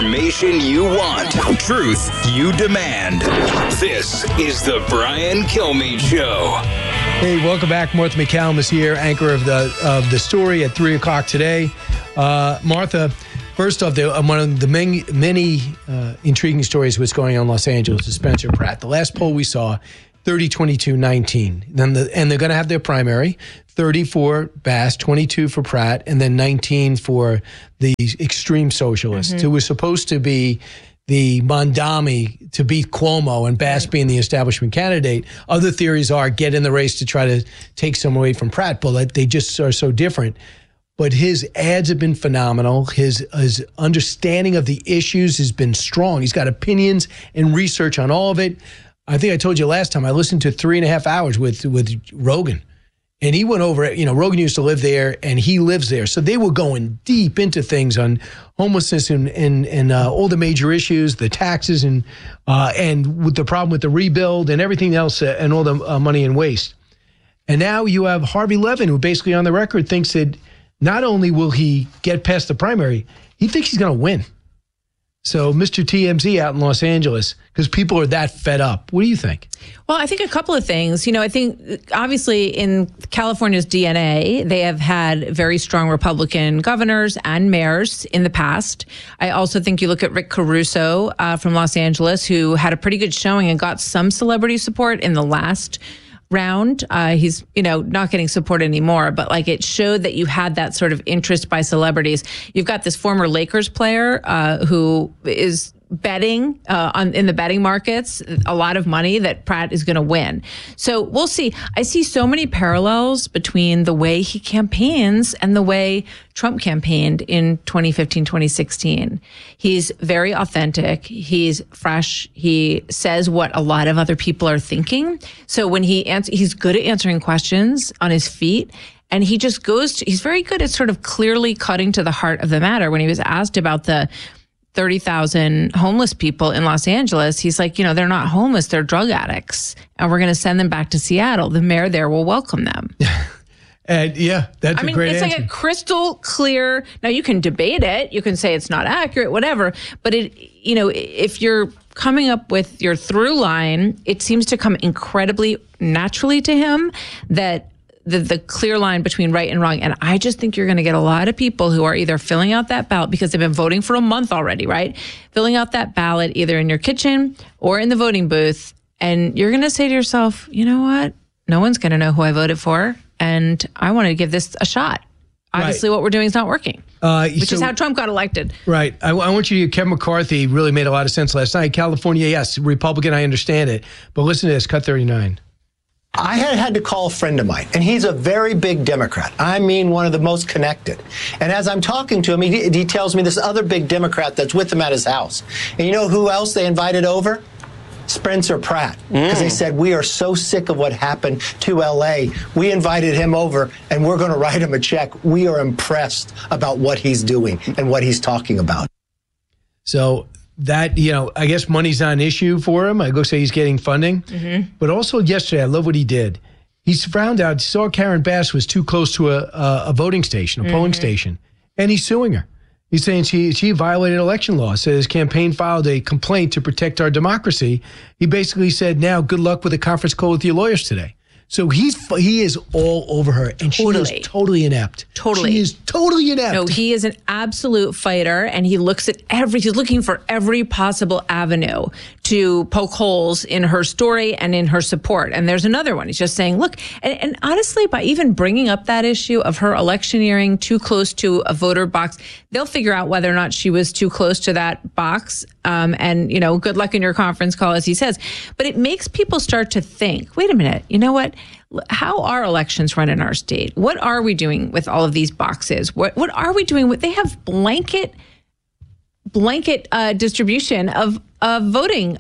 Information you want. Truth you demand. This is the Brian Kilmeade Show. Hey, welcome back. Martha MacCallum is here, anchor of the story at 3 o'clock today. Martha, first off, one of the many intriguing stories what's going on in Los Angeles is Spencer Pratt. The last poll we saw, 30-22-19. And they're going to have their primary, 30 for Bass, 22 for Pratt, and then 19 for the extreme socialists, who was supposed to be the Mondami to beat Cuomo and Bass being the establishment candidate. Other theories are get in the race to try to take some away from Pratt, but they just are so different. But his ads have been phenomenal. His understanding of the issues has been strong. He's got opinions and research on all of it. I think I told you last time, I listened to 3.5 hours with Rogan. And he went over it. Rogan used to live there, and he lives there. So they were going deep into things on homelessness and all the major issues, the taxes, and with the problem with the rebuild and everything else, and all the money and waste. And now you have Harvey Levin, who basically on the record thinks that not only will he get past the primary, he thinks he's going to win. So Mr. TMZ out in Los Angeles, because people are that fed up. What do you think? Well, I think a couple of things. I think obviously in California's DNA, they have had very strong Republican governors and mayors in the past. I also think you look at Rick Caruso from Los Angeles, who had a pretty good showing and got some celebrity support in the last round. He's, not getting support anymore, but it showed that you had that sort of interest by celebrities. You've got this former Lakers player who is betting in the betting markets a lot of money that Pratt is going to win. So we'll see. I see so many parallels between the way he campaigns and the way Trump campaigned in 2015, 2016. He's very authentic. He's fresh. He says what a lot of other people are thinking. So when he's good at answering questions on his feet. And he just he's very good at sort of clearly cutting to the heart of the matter. When he was asked about the 30,000 homeless people in Los Angeles, he's like, they're not homeless, they're drug addicts. And we're going to send them back to Seattle. The mayor there will welcome them. And that's a great answer. It's like a crystal clear. Now you can debate it. You can say it's not accurate, whatever. But if you're coming up with your through line, it seems to come incredibly naturally to him that the clear line between right and wrong. And I just think you're going to get a lot of people who are either filling out that ballot because they've been voting for a month already, right? Filling out that ballot either in your kitchen or in the voting booth. And you're going to say to yourself, you know what? No one's going to know who I voted for. And I want to give this a shot. Obviously, What we're doing is not working, which is how Trump got elected. Right. I want you to, Kevin McCarthy really made a lot of sense last night. California, yes. Republican, I understand it. But listen to this, cut 39. I had to call a friend of mine, and he's a very big Democrat. I mean, one of the most connected. And as I'm talking to him, he tells me this other big Democrat that's with him at his house. And you know who else they invited over? Spencer Pratt. Because they said, we are so sick of what happened to L.A. We invited him over, and we're going to write him a check. We are impressed about what he's doing and what he's talking about. So that, I guess money's not an issue for him. I go say he's getting funding. But also yesterday, I love what he did. He's found out, saw Karen Bass was too close to a voting station, a polling station, and he's suing her. He's saying she violated election law. So his campaign filed a complaint to protect our democracy. He basically said, now good luck with a conference call with your lawyers today. So he is all over her, and she is totally inept. Totally. She is totally inept. No, he is an absolute fighter, and he looks at he's looking for every possible avenue to poke holes in her story and in her support. And there's another one. He's just saying, look, and honestly, by even bringing up that issue of her electioneering too close to a voter box, they'll figure out whether or not she was too close to that box. And, good luck in your conference call, as he says. But it makes people start to think, wait a minute, you know what? How are elections run in our state? What are we doing with all of these boxes? What are we doing with? They have blanket distribution of voting.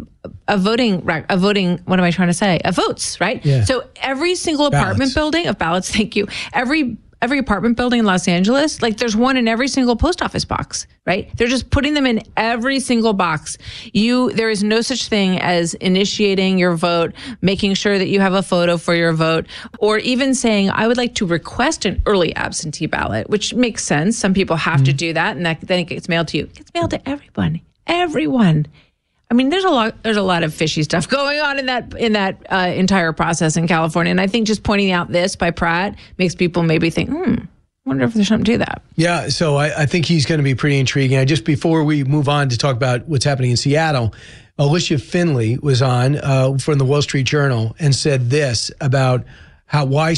What am I trying to say? Of votes, right? Yeah. So every single apartment building of ballots. Thank you. Every every apartment building in Los Angeles, like there's one in every single post office box, right? They're just putting them in every single box. There is no such thing as initiating your vote, making sure that you have a photo for your vote, or even saying, I would like to request an early absentee ballot, which makes sense. Some people have to do that, and then it gets mailed to you. It gets mailed to everyone. I mean, there's a lot of fishy stuff going on in that entire process in California. And I think just pointing out this by Pratt makes people maybe think, wonder if there's something to that. Yeah, so I think he's going to be pretty intriguing. Just before we move on to talk about what's happening in Seattle, Alicia Finley was on from the Wall Street Journal and said this about why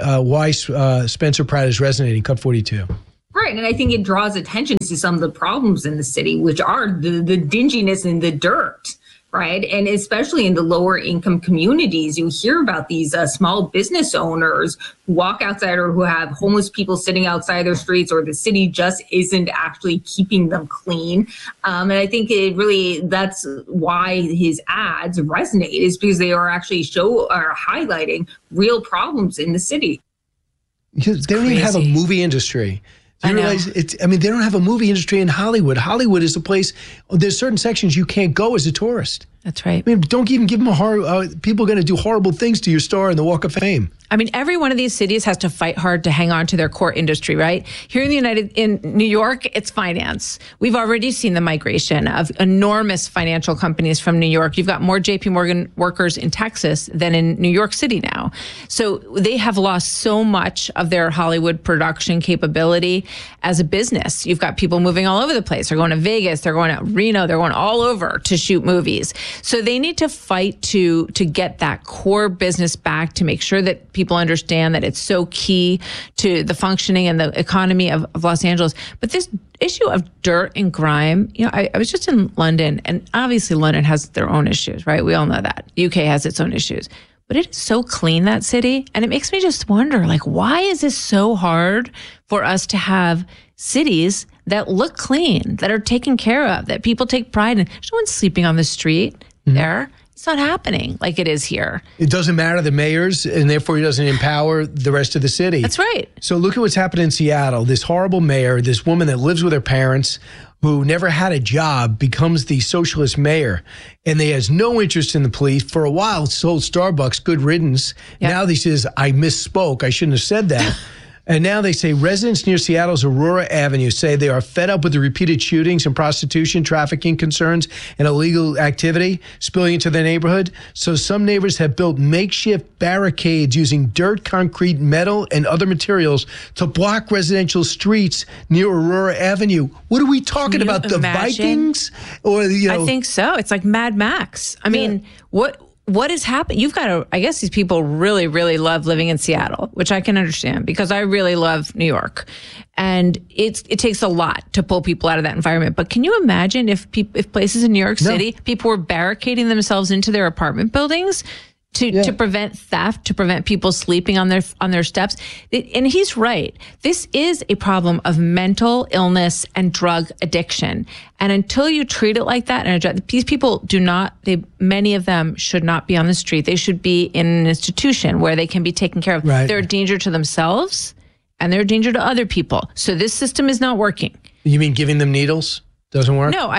Spencer Pratt is resonating. Cut 42. Right, and I think it draws attention to some of the problems in the city, which are the dinginess and the dirt, right? And especially in the lower income communities, you hear about these small business owners who walk outside or who have homeless people sitting outside their streets, or the city just isn't actually keeping them clean. And I think that's why his ads resonate, is because they are actually highlighting real problems in the city. Because they don't even have a movie industry. Do you realize they don't have a movie industry in Hollywood. Hollywood is a place, there's certain sections you can't go as a tourist. That's right. I mean, don't even give them people are going to do horrible things to your star in the Walk of Fame. I mean, every one of these cities has to fight hard to hang on to their core industry, right? Here in New York, it's finance. We've already seen the migration of enormous financial companies from New York. You've got more JP Morgan workers in Texas than in New York City now. So they have lost so much of their Hollywood production capability as a business. You've got people moving all over the place. They're going to Vegas, they're going to Reno, they're going all over to shoot movies. So they need to fight to get that core business back, to make sure that people understand that it's so key to the functioning and the economy of Los Angeles. But this issue of dirt and grime, I was just in London, and obviously London has their own issues, right? We all know that. UK has its own issues. But it is so clean, that city. And it makes me just wonder, why is this so hard for us to have cities that look clean, that are taken care of, that people take pride in? There's no one sleeping on the street there. It's not happening like it is here. It doesn't matter the mayors, and therefore he doesn't empower the rest of the city. That's right. So look at what's happened in Seattle. This horrible mayor, this woman that lives with her parents, who never had a job, becomes the socialist mayor, and they has no interest in the police. For a while, sold Starbucks, good riddance. Yep. Now he says, I misspoke. I shouldn't have said that. And now they say residents near Seattle's Aurora Avenue say they are fed up with the repeated shootings and prostitution, trafficking concerns, and illegal activity spilling into their neighborhood. So some neighbors have built makeshift barricades using dirt, concrete, metal, and other materials to block residential streets near Aurora Avenue. What are we talking about? The Vikings? Or I think so. It's like Mad Max. I mean, what has happened? You've got to, I guess these people really, really love living in Seattle, which I can understand because I really love New York. And it takes a lot to pull people out of that environment. But can you imagine if places in New York City, people were barricading themselves into their apartment buildings to prevent theft, to prevent people sleeping on their steps? And he's right. This is a problem of mental illness and drug addiction. And until you treat it like that, and these people many of them should not be on the street. They should be in an institution where they can be taken care of. Right. They're a danger to themselves and they're a danger to other people. So this system is not working. You mean giving them needles doesn't work? No,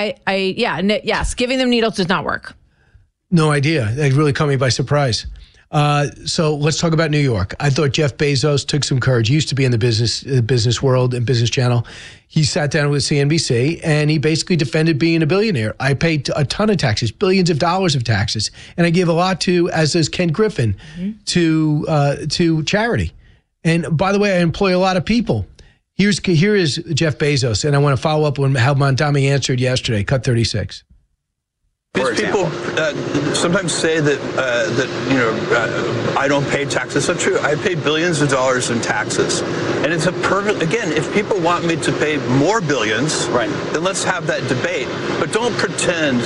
yes, giving them needles does not work. No idea. That really caught me by surprise. So let's talk about New York. I thought Jeff Bezos took some courage. He used to be in the business world and Business Channel. He sat down with CNBC and he basically defended being a billionaire. I paid a ton of taxes, billions of dollars of taxes, and I gave a lot to, as does Ken Griffin, to charity. And by the way, I employ a lot of people. Here is Jeff Bezos, and I want to follow up on how Mondami answered yesterday. Cut 36. These people sometimes say that I don't pay taxes. That's not true. I pay billions of dollars in taxes, and it's again, if people want me to pay more billions, right, then let's have that debate. But don't pretend,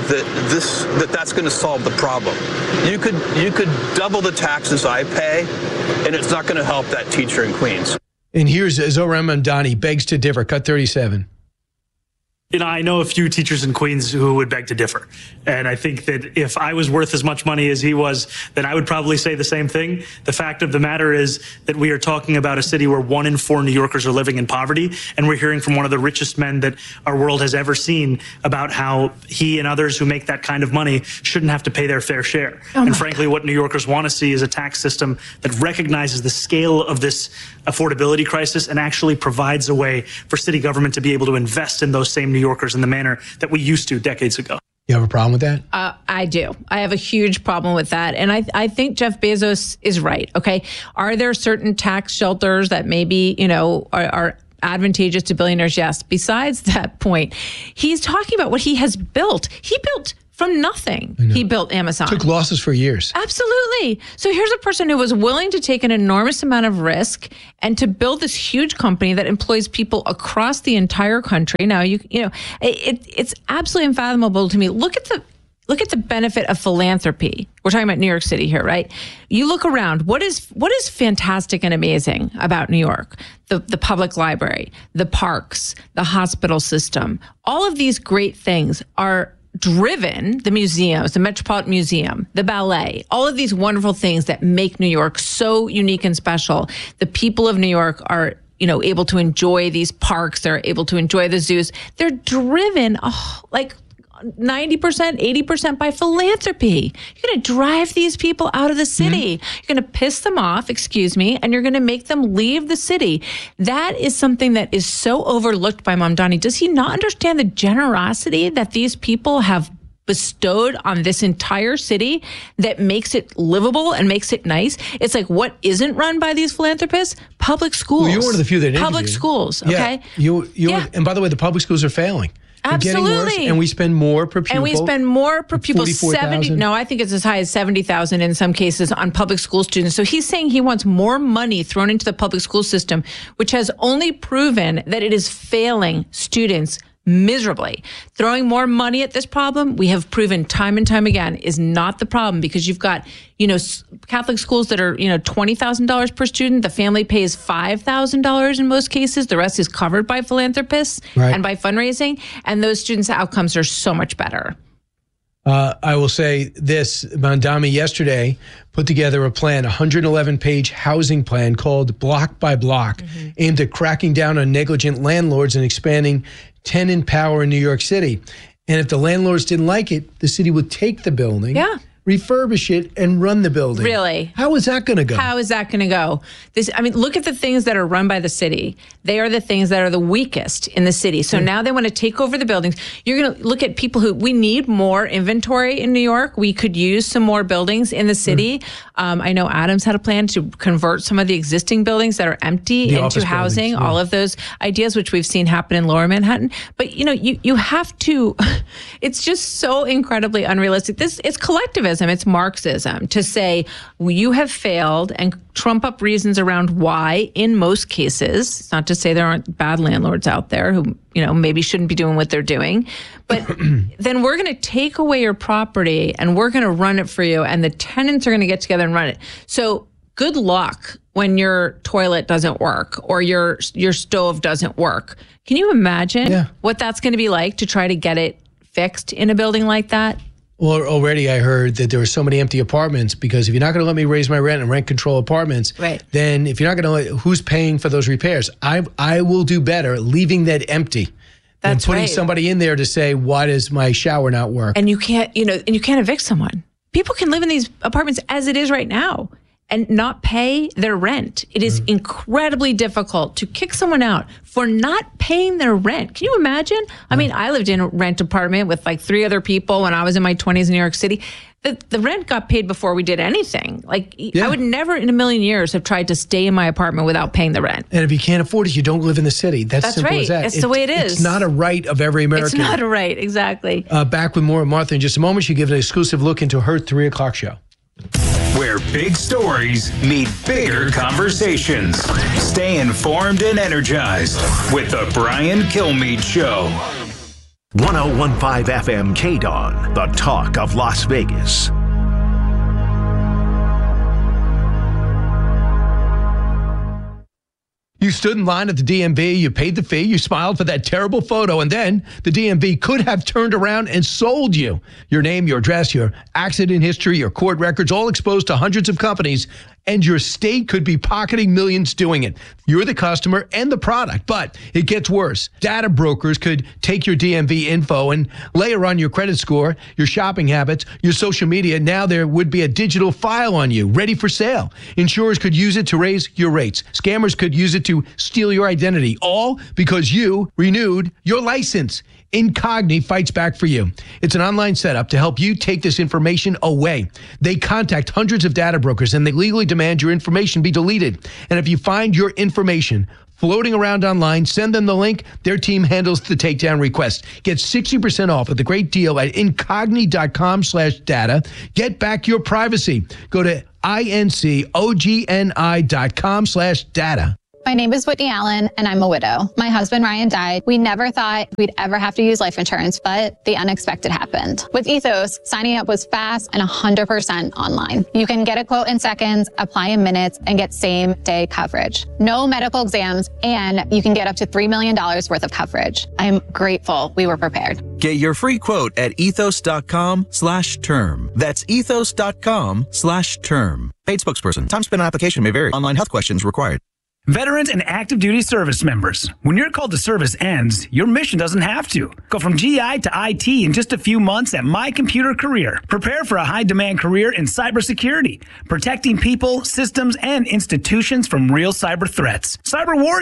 that's going to solve the problem. You could double the taxes I pay, and it's not going to help that teacher in Queens. And here's Zohran Mamdani begs to differ. Cut 37. I know a few teachers in Queens who would beg to differ. And I think that if I was worth as much money as he was, then I would probably say the same thing. The fact of the matter is that we are talking about a city where 1 in 4 New Yorkers are living in poverty. And we're hearing from one of the richest men that our world has ever seen about how he and others who make that kind of money shouldn't have to pay their fair share. And frankly, what New Yorkers want to see is a tax system that recognizes the scale of this affordability crisis and actually provides a way for city government to be able to invest in those same New Yorkers in the manner that we used to decades ago. You have a problem with that? I do. I have a huge problem with that. And I think Jeff Bezos is right. Okay. Are there certain tax shelters that maybe, are advantageous to billionaires? Yes. Besides that point, he's talking about what he has built. He built from nothing. He built Amazon. Took losses for years. Absolutely. So here's a person who was willing to take an enormous amount of risk and to build this huge company that employs people across the entire country. Now, it's absolutely unfathomable to me. Look at the benefit of philanthropy. We're talking about New York City here, right? You look around. What is fantastic and amazing about New York? The public library, the parks, the hospital system. All of these great things are driven, the museums, the Metropolitan Museum, the ballet, all of these wonderful things that make New York so unique and special. The people of New York are, able to enjoy these parks. They're able to enjoy the zoos. They're driven like 90%, 80% by philanthropy. You're going to drive these people out of the city. You're going to piss them off, and you're going to make them leave the city. That is something that is so overlooked by Mamdani. Does he not understand the generosity that these people have bestowed on this entire city that makes it livable and makes it nice? It's like, what isn't run by these philanthropists? Public schools. Well, you're one of the few that Public schools, okay? Yeah. And by the way, the public schools are failing. Absolutely. Getting worse, and we spend more per pupil. And we spend more per pupil. 44,000. No, I think it's as high as 70,000 in some cases on public school students. So he's saying he wants more money thrown into the public school system, which has only proven that it is failing students miserably. Throwing more money at this problem, we have proven time and time again, is not the problem, because you've got, Catholic schools that are, $20,000 per student. The family pays $5,000 in most cases. The rest is covered by philanthropists and by fundraising. And those students' outcomes are so much better. I will say this, Mamdani yesterday put together a plan, a 111-page housing plan called Block by Block, aimed at cracking down on negligent landlords and expanding tenant power in New York City. And if the landlords didn't like it, the city would take the building, refurbish it, and run the building. Really? How is that going to go? How is that going to go? Look at the things that are run by the city. They are the things that are the weakest in the city. So now they want to take over the buildings. You're going to look at people we need more inventory in New York. We could use some more buildings in the city. I know Adams had a plan to convert some of the existing buildings that are empty into housing, all of those ideas, which we've seen happen in Lower Manhattan. But, you have to, it's just so incredibly unrealistic. It's collectivism. It's Marxism to say, you have failed, and trump up reasons around why in most cases. It's not to say there aren't bad landlords out there who, maybe shouldn't be doing what they're doing. But then we're going to take away your property and we're going to run it for you. And the tenants are going to get together and run it. So good luck when your toilet doesn't work or your stove doesn't work. Can you imagine what that's going to be like to try to get it fixed in a building like that? Well, already I heard that there were so many empty apartments, because if you're not going to let me raise my rent and rent control apartments, then if you're not going to, who's paying for those repairs? I will do better leaving that empty than putting somebody in there to say, why does my shower not work? And you can't, and you can't evict someone. People can live in these apartments as it is right now and not pay their rent. It is incredibly difficult to kick someone out for not paying their rent. Can you imagine? I mean, I lived in a rent apartment with like 3 other people when I was in my 20s in New York City. The rent got paid before we did anything. I would never in a million years have tried to stay in my apartment without paying the rent. And if you can't afford it, you don't live in the city. That's simple as that. That's the way it is. It's not a right of every American. It's not a right, exactly. Back with more of Martha in just a moment. She gives an exclusive look into her 3 o'clock show. Where big stories meet bigger conversations. Stay informed and energized with the Brian Kilmeade Show. 101.5 FM KDON, the talk of Las Vegas. You stood in line at the DMV, you paid the fee, you smiled for that terrible photo, and then the DMV could have turned around and sold you. Your name, your address, your accident history, your court records, all exposed to hundreds of companies, and your state could be pocketing millions doing it. You're the customer and the product, but it gets worse. Data brokers could take your DMV info and layer on your credit score, your shopping habits, your social media. Now there would be a digital file on you, ready for sale. Insurers could use it to raise your rates. Scammers could use it to steal your identity, all because you renewed your license. Incogni fights back for you. It's an online setup to help you take this information away. They contact hundreds of data brokers and they legally demand your information be deleted. And if you find your information floating around online, send them the link. Their team handles the takedown request. Get 60% off with a great deal at incogni.com/data. Get back your privacy. Go to incogni.com/data. My name is Whitney Allen, and I'm a widow. My husband, Ryan, died. We never thought we'd ever have to use life insurance, but the unexpected happened. With Ethos, signing up was fast and 100% online. You can get a quote in seconds, apply in minutes, and get same-day coverage. No medical exams, and you can get up to $3 million worth of coverage. I'm grateful we were prepared. Get your free quote at ethos.com/term. That's ethos.com/term. Paid spokesperson. Time spent on application may vary. Online health questions required. Veterans and active duty service members, when your call to service ends, your mission doesn't have to. Go from GI to IT in just a few months at My Computer Career. Prepare for a high-demand career in cybersecurity, protecting people, systems, and institutions from real cyber threats. Cyber Warrior.